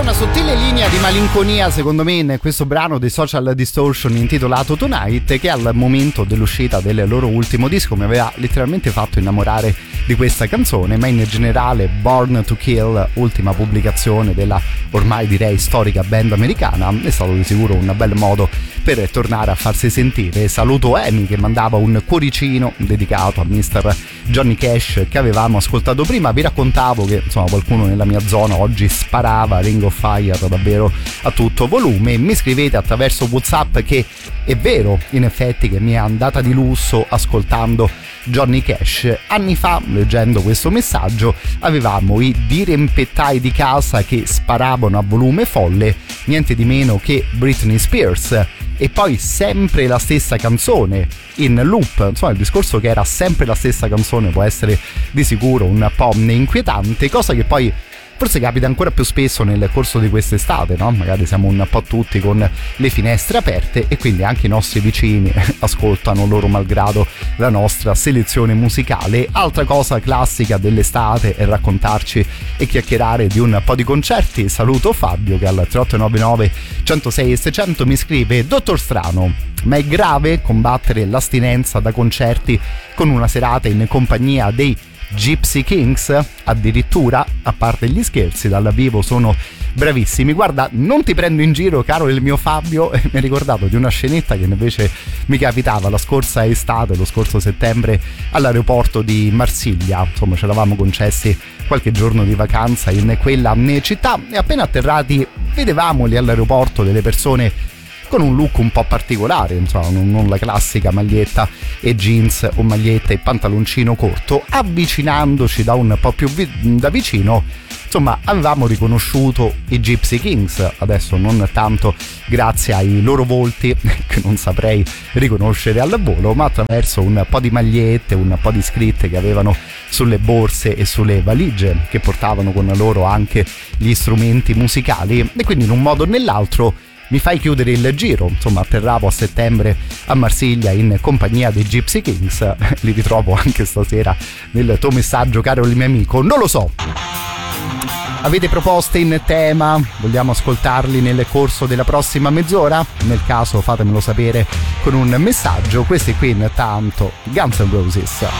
una sottile linea di malinconia secondo me in questo brano dei Social Distortion intitolato Tonight, che al momento dell'uscita del loro ultimo disco mi aveva letteralmente fatto innamorare di questa canzone, ma in generale Born to Kill, ultima pubblicazione della ormai direi storica band americana, è stato di sicuro un bel modo per tornare a farsi sentire. Saluto Amy che mandava un cuoricino dedicato a Mr. Johnny Cash che avevamo ascoltato prima. Vi raccontavo che insomma qualcuno nella mia zona oggi sparava Ring of Fire davvero a tutto volume. Mi scrivete attraverso WhatsApp che è vero in effetti che mi è andata di lusso ascoltando Johnny Cash. Anni fa, leggendo questo messaggio, avevamo i dirimpettai di casa che sparavano a volume folle, niente di meno che Britney Spears, e poi sempre la stessa canzone in loop. Insomma, il discorso che era sempre la stessa canzone può essere di sicuro un po' inquietante, cosa che poi forse capita ancora più spesso nel corso di quest'estate, no? Magari siamo un po' tutti con le finestre aperte e quindi anche i nostri vicini ascoltano loro malgrado la nostra selezione musicale. Altra cosa classica dell'estate è raccontarci e chiacchierare di un po' di concerti. Saluto Fabio che al 3899 106 e 600 mi scrive: Dottor Strano, ma è grave combattere l'astinenza da concerti con una serata in compagnia dei Gypsy Kings? Addirittura, a parte gli scherzi, dal vivo sono bravissimi. Guarda, non ti prendo in giro, caro il mio Fabio, mi ha ricordato di una scenetta che invece mi capitava la scorsa estate, lo scorso settembre, all'aeroporto di Marsiglia. Insomma, ce l'avamo concessi qualche giorno di vacanza in quella città e appena atterrati vedevamo lì all'aeroporto delle persone con un look un po' particolare, insomma, non la classica maglietta e jeans o maglietta e pantaloncino corto. Avvicinandoci da un po' più da vicino, insomma, avevamo riconosciuto i Gypsy Kings, adesso non tanto grazie ai loro volti che non saprei riconoscere al volo, ma attraverso un po' di magliette, un po' di scritte che avevano sulle borse e sulle valigie, che portavano con loro anche gli strumenti musicali, e quindi in un modo o nell'altro mi fai chiudere il giro. Insomma, atterravo a settembre a Marsiglia in compagnia dei Gypsy Kings. Li ritrovo anche stasera nel tuo messaggio, caro il mio amico. Non lo so, avete proposte in tema? Vogliamo ascoltarli nel corso della prossima mezz'ora? Nel caso fatemelo sapere con un messaggio. Questi qui intanto Guns N' Roses.